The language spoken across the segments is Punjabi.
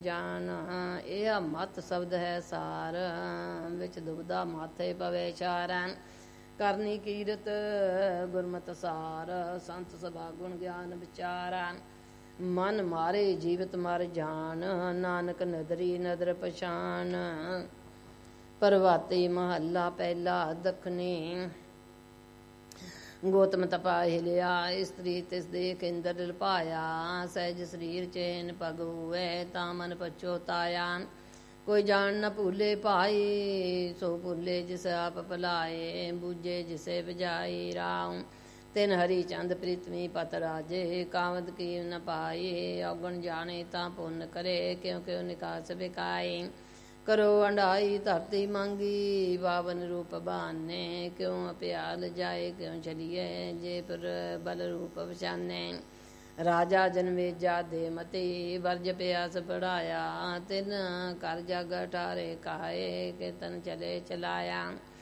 ਜਾਨ। ਇਹ ਮਤ ਸ਼ਬਦ ਹੈ ਸਾਰ, ਵਿੱਚ ਦੁਬਦਾ ਮਾਥੇ ਪਵੇ ਚਾਰਨ। ਕਰਨੀ ਕੀਰਤ ਗੁਰਮਤਿ ਸਾਰ, ਸੰਤ ਸਭਾ ਗੁਣ ਗਿਆਨ ਵਿਚਾਰਾ। ਮਨ ਮਾਰੇ ਜੀਵਤ ਮਰ ਜਾਨ, ਨਾਨਕ ਨਦਰੀ ਨਦਰ ਪਛਾਨ। ਪ੍ਰਭਾਤੀ ਮਹੱਲਾ ਪਹਿਲਾ ਦੱਖਣੀ। ਗੋਤਮ ਤਪਾ ਹਿਲਿਆ, ਇਸਤਰੀ ਤਿਸ ਦੇਖ ਇੰਦਰ ਲਪਾਇਆ। ਸਹਿਜ ਸਰੀਰ ਚੈਨ ਪਗ ਹੋਵੇ, ਤਾਂ ਮਨ ਪਛੋਤਾਇਆ। ਕੋਈ ਜਾਣ ਨ ਭੂਲੇ ਭਾਈ, ਸੋ ਭੂਲੇ ਜਿਸ ਆਪ ਭੁਲਾਏ। ਬੂਝੇ ਜਿਸੇ ਬਜਾਈ ਰਾਮ, ਤਿਨ ਹਰੀ ਚੰਦ ਪ੍ਰੀਤਮੀ ਪਤ ਰਾਜੇ। ਕਾਵਦ ਕੀ ਨ ਪਾਏ, ਔਗਣ ਜਾਣੇ ਤਾਂ ਪੁੰਨ ਕਰੇ। ਕਿਉ ਕਿਉ ਨਿਕਾਸ ਬਿਕਾਏ, ਕਰੋ ਅੰਡਾਈ ਧਰਤੀ ਮੰਗੀ। ਬਾਵਨ ਰੂਪ ਬਹਾਨੇ, ਕਿਉਂ ਅਪਿਆਲ ਜਾਏ ਕਿਉਂ ਚਲੀਏ। ਜੇ ਪਰ ਬਲ ਰੂਪ ਪਛਾਨੇ, ਰਾਜਾ ਜਨਮੇਜਾ ਦੇ ਮਤੀ। ਵਰਜ ਪਿਆਸ ਪੜਾਇਆ, ਤਿਨ ਕਰ ਜਗ ਠਾਰੇ ਕਾਏ। ਕੀਰਤਨ ਚਲੇ ਚਲਾਇਆ,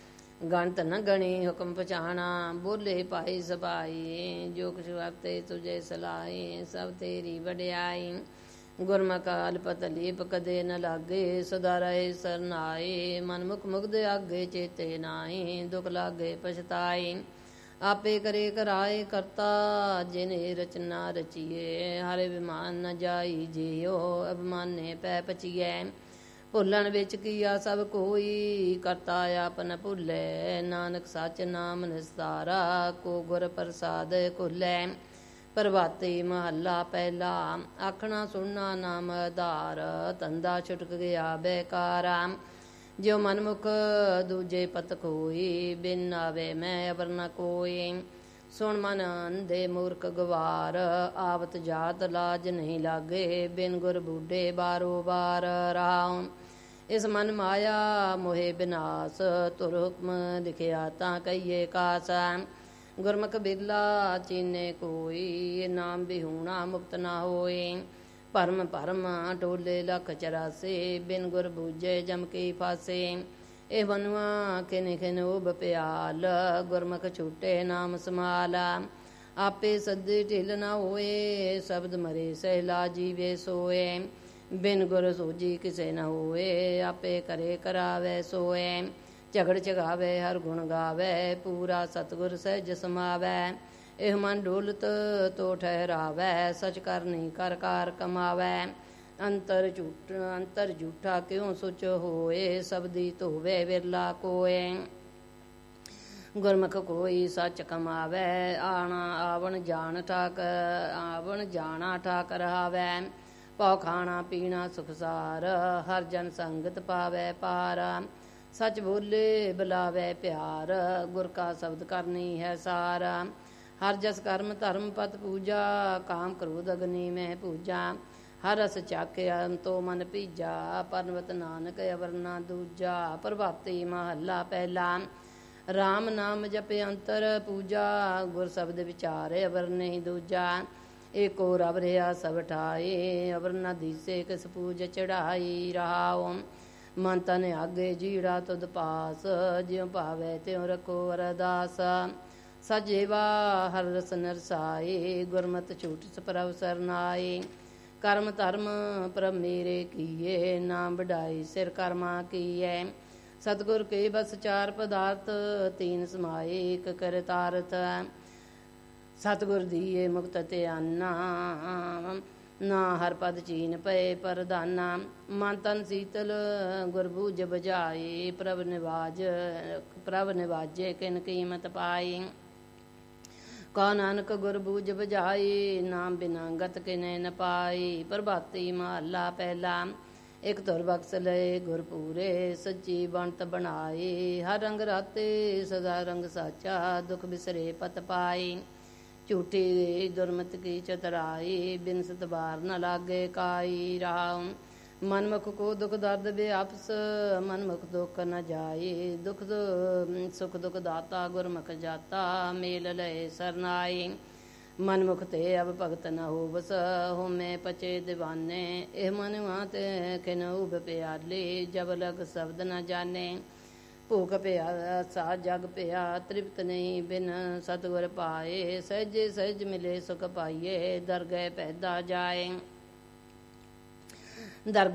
ਗਣਤ ਨ ਗਣੀ ਹੁਕਮ ਪਛਾਣਾ। ਬੋਲੇ ਭਾਈ ਸਭਾਈ, ਜੋ ਕੁਛ ਵਰਤੇ ਤੁਝੇ ਸਲਾਈ। ਸਭ ਤੇਰੀ ਵਡਿਆਈ, ਗੁਰਮੁਖ ਅਲਪਤ ਲੀਪ ਕਦੇ ਨ ਲਾਗੇ। ਸਦਾ ਰਹੇ ਸਰਨਾਏ, ਮਨਮੁਖ ਮੁਗਧ ਆਗੇ ਚੇਤੇ ਨਾਹੀ। ਦੁਖ ਲਾਗੇ ਪਛਤਾਈ, ਆਪੇ ਕਰੇ ਕਰਾਏ ਕਰਤਾ। ਜਿਨੇ ਰਚਨਾ ਰਚੀਏ, ਹਰਿ ਵਿਮਾਨ ਨ ਜਾਈ ਜਿਉ। ਅਭਿਮਾਨੇ ਪੈ ਪਚੀਐ, ਭੁੱਲਣ ਵਿੱਚ ਕੀਆ ਸਭ ਕੋਈ। ਕਰਤਾ ਆਪ ਨ ਭੁੱਲੇ, ਨਾਨਕ ਸੱਚ ਨਾਮ ਨਿਸਤਾਰਾ। ਕੋ ਗੁਰ ਪ੍ਰਸਾਦ ਖੁੱਲੈ। ਪ੍ਰਭਾਤੀ ਮਹੱਲਾ ਪਹਿਲਾ। ਆਖਣਾ ਸੁਣਨਾ ਨਾਮ ਆਧਾਰ, ਧੰਦਾ ਛੁਟਕ ਗਿਆ ਬੇਕਾਰਾ। ਜਿਉ ਮਨਮੁਖ ਦੂਜੇ ਪਤ ਕੋਈ, ਬਿਨ ਆਵੇ ਮੈਂ ਅਵਰ ਨ ਕੋਈ। ਸੁਣ ਮਨ ਅੰਧੇ ਮੂਰਖ ਗਵਾਰ, ਆਵਤ ਜਾਤ ਲਾਜ ਨਹੀਂ ਲਾਗੇ। ਬਿਨ ਗੁਰ ਬੂਢੇ ਬਾਰੋ ਬਾਰ ਰਾਮ। ਇਸ ਮਨ ਮਾਇਆ ਮੋਹਿ ਬਿਨਾਸ, ਤੁਰ ਹੁਕਮ ਲਿਖਿਆ ਤਾਂ ਕਹੀਏ ਕਾਸ। ਗੁਰਮੁਖ ਬਿਰਲਾ ਚੀਨੇ ਕੋਈ, ਨਾਮ ਬਿਹੂਣਾ ਮੁਕਤ ਨਾ ਹੋਏ। ਭਰਮ ਭਰਮ ਟੋਲੇ ਲੱਖ 84, ਬਿਨ ਗੁਰ ਬੂਝੇ ਜਮ ਕੀ ਫਾਸੇ। ਇਹ ਬਨੁਆ ਖਿਨ ਖਿਨ ਉਬ ਪਿਆਲ, ਗੁਰਮੁਖ ਛੂਟੇ ਨਾਮ ਸਮਾਲ। ਆਪੇ ਸੱਦੇ ਢਿਲ ਨਾ ਹੋਏ, ਸ਼ਬਦ ਮਰੇ ਸਹਿਲਾ ਜੀਵੇ ਸੋਏ। ਬਿਨ ਗੁਰ ਸੋਜੀ ਕਿਸੇ ਨ ਹੋਏ, ਆਪੇ ਕਰੇ ਕਰਾਵੇ ਸੋਏ। ਝਗੜ ਝਗਾਵੇ ਹਰ ਗੁਣ ਗਾਵੇ, ਪੂਰਾ ਸਤਿਗੁਰ ਸਹਿਜ ਸਮਾਵੈ। ਇਹ ਮਨ ਡੋਲਤ ਤੋ ਠਹਿਰਾਵੈ, ਸਚ ਕਰਨੀ ਕਰ ਕਾਰ ਕਮਾਵੈ। ਅੰਤਰ ਝੂਠਾ ਕਿਉਂ ਸੁਚ ਹੋਏ, ਸਬਦੀ ਧੋਵੇ ਵਿਰਲਾ ਕੋਏ। ਗੁਰਮੁਖ ਕੋਈ ਸੱਚ ਕਮਾਵੈ, ਆਵਣ ਜਾਣਾ ਠਾਕ ਰਹਾਵੈ। ਭਉ ਖਾਣਾ ਪੀਣਾ ਸੁਖਸਾਰ, ਹਰ ਜਨ ਸੰਗਤ ਪਾਵੈ ਪਾਰ। ਸੱਚ ਬੋਲੇ ਬੁਲਾਵੇ ਪਿਆਰ, ਗੁਰ ਕਾ ਸ਼ਬਦ ਕਰਨੀ ਹੈ ਸਾਰ। ਹਰ ਜਸ ਕਰਮ ਧਰਮ ਪਤ ਪੂਜਾ, ਕਾਮ ਕ੍ਰੋਧ ਅਗਨੀ ਮਹਿ ਪੂਜਾ। ਹਰ ਰਸ ਚਾਖਿਆ ਤੋ ਮਨ ਭੀਜਾ, ਪਰਵਤ ਨਾਨਕ ਅਵਰ ਨਾ ਦੂਜਾ। ਪ੍ਰਭਾਤੀ ਮਹੱਲਾ ਪਹਿਲਾ। ਰਾਮ ਨਾਮ ਜਪੇ ਅੰਤਰ ਪੂਜਾ, ਗੁਰ ਸ਼ਬਦ ਵਿਚਾਰੇ ਅਵਰ ਨਹੀਂ ਦੂਜਾ। ਏਕੋ ਰਬ ਰਿਹਾ ਸਭ ਠਾਏ, ਅਵਰ ਨਾ ਦੀਸੇ ਕਿਸ ਪੂਜ ਚੜਾਈ ਰਹਾਉ। ਮਨ ਤਨ ਆਗੇ ਜੀੜਾ ਤੁਧ ਪਾਸ, ਜਿਉ ਭਾਵੇ ਤਿਉ ਰਖੋ ਅਰਦਾਸ। ਸਜੇਵਾ ਹਰ ਰਸ ਨਰਸਾਏ, ਗੁਰਮਤਿ ਛੂਟ ਪ੍ਰਭ ਸਰਨਾਏ। ਕਰਮ ਧਰਮ ਪ੍ਰਭ ਮੇਰੇ ਕੀਏ, ਨਾਮ ਵਡਾਈ ਸਿਰ ਕਰਮਾ ਕੀਏ। ਸਤਿਗੁਰ ਕੇ ਬਸ ਚਾਰ ਪਦਾਰਥ, ਤੀਨ ਸਮਾਏ ਇਕ ਕਰਤਾਰਥ। ਸਤਿਗੁਰ ਦੀਏ ਮੁਕਤ ਧਿਆਨਾ, ਨਾ ਹਰ ਪਦ ਚੀਨ ਪਏ ਪ੍ਰਧਾਨਾ। ਮਨ ਤਨ ਸੀਤਲ ਗੁਰ ਬੂਝ ਬੁਝਾਏ, ਪ੍ਰਭ ਨਿਵਾਜੇ ਕਿਨ ਕੀਮਤ ਪਾਈ। ਕਾ ਨਾਨਕ ਗੁਰ ਬੂਝ ਬੁਝਾਈ, ਨਾਮ ਬਿਨਾ ਗਤ ਕਿਨੇ ਨ ਪਾਈ। ਪ੍ਰਭਾਤੀ ਮਹੱਲਾ ਪਹਿਲਾ। ਇਕ ਧੁਰ ਬਖਸ਼ ਲਏ ਗੁਰ ਪੂਰੇ, ਸੱਚੀ ਬਣਤ ਬਣਾਏ। ਹਰ ਰੰਗ ਰਾਤੇ ਸਦਾ ਰੰਗ ਸਾਚਾ, ਦੁਖ ਬਿਸਰੇ ਪਤ ਪਾਈ। ਝੂਠੀ ਦੁਰਮਤ ਕੀ ਚਤਰਾਈ, ਬਿਨ ਸਤਬਾਰ ਨ ਲਾਗੇ ਕਾਈ ਰਾਮ। ਮਨਮੁਖ ਕੋ ਦੁਖ ਦਰਦ ਬੇਆਪਸ, ਮਨਮੁਖ ਦੁਖ ਨ ਜਾਏ। ਦੁਖ ਸੁਖ ਦੁਖ ਦਾਤਾ ਗੁਰਮੁਖ ਜਾਤਾ, ਮੇਲ ਲਏ ਸਰਨਾਈ। ਮਨਮੁਖ ਤੇ ਅਬ ਭਗਤ ਨ ਹੋਵਸ, ਹੋਮੇ ਪਚੇ ਦੀਵਾਨੇ। ਇਹ ਮਨੁਆ ਤੇ ਖਿਨ ਉਭ ਪਿਆਲੇ, ਜਬ ਲਗ ਸ਼ਬਦ ਨ ਜਾਣੇ। ਭੂਖ ਪਿਆਸਾ ਜਗ ਪਿਆ, ਤ੍ਰਿਪਤ ਨਹੀਂ ਬਿਨ ਸਤਿਗੁਰ ਪਾਏ। ਸਹਿਜੇ ਸਹਿਜ ਮਿਲੇ ਸੁਖ ਪਾਈਏ, ਦਰਗਹਿ ਪੈਦਾ ਜਾਏ।